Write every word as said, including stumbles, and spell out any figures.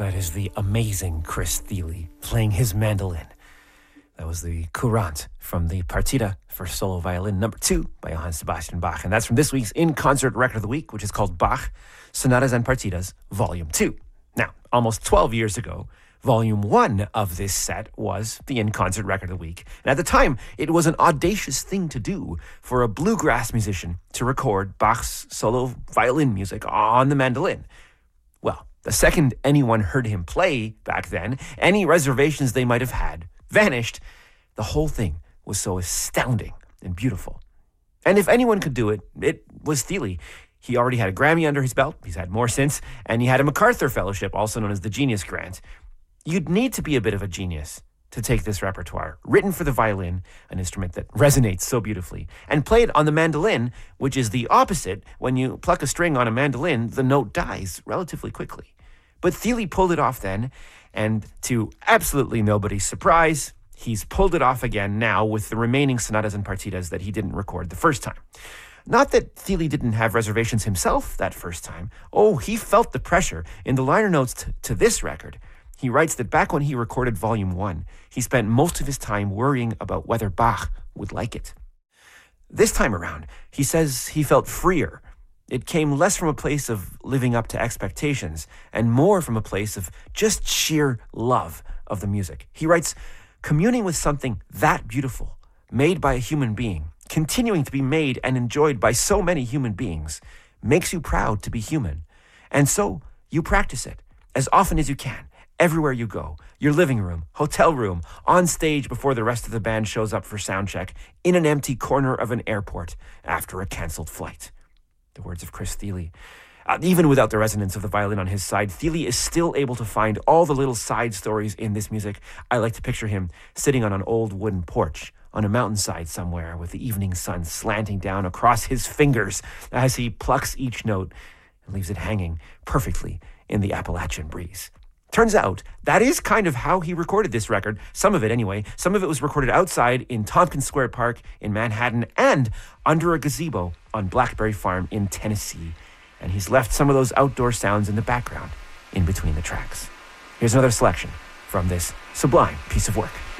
That is the amazing Chris Thile playing his mandolin. That was the Courante from the Partita for solo violin number two by Johann Sebastian Bach. And that's from this week's in-concert record of the week, which is called Bach, Sonatas and Partitas, Volume two. Now, almost twelve years ago, Volume one of this set was the in-concert record of the week. And at the time, it was an audacious thing to do for a bluegrass musician to record Bach's solo violin music on the mandolin. Well, the second anyone heard him play back then, any reservations they might have had vanished. The whole thing was so astounding and beautiful. And if anyone could do it, it was Thile. He already had a Grammy under his belt. He's had more since. And he had a MacArthur Fellowship, also known as the Genius Grant. You'd need to be a bit of a genius to take this repertoire, written for the violin, an instrument that resonates so beautifully, and played on the mandolin, which is the opposite. When you pluck a string on a mandolin, the note dies relatively quickly. But Thile pulled it off then, and to absolutely nobody's surprise, he's pulled it off again now with the remaining sonatas and partitas that he didn't record the first time. Not that Thile didn't have reservations himself that first time. Oh, he felt the pressure. In the liner notes t- to this record, he writes that back when he recorded Volume one, he spent most of his time worrying about whether Bach would like it. This time around, he says he felt freer. It came less from a place of living up to expectations and more from a place of just sheer love of the music. He writes, communing with something that beautiful, made by a human being, continuing to be made and enjoyed by so many human beings, makes you proud to be human. And so you practice it as often as you can. Everywhere you go, your living room, hotel room, on stage before the rest of the band shows up for sound check, in an empty corner of an airport after a canceled flight. The words of Chris Thile. Uh, even without the resonance of the violin on his side, Thile is still able to find all the little side stories in this music. I like to picture him sitting on an old wooden porch on a mountainside somewhere with the evening sun slanting down across his fingers as he plucks each note and leaves it hanging perfectly in the Appalachian breeze. Turns out, that is kind of how he recorded this record. Some of it, anyway. Some of it was recorded outside in Tompkins Square Park in Manhattan and under a gazebo on Blackberry Farm in Tennessee. And he's left some of those outdoor sounds in the background in between the tracks. Here's another selection from this sublime piece of work.